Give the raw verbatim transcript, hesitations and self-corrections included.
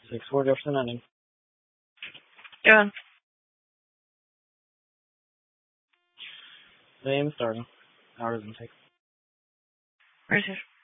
six four Jefferson ending. Doing. Same starting. Hours and take. Where's it?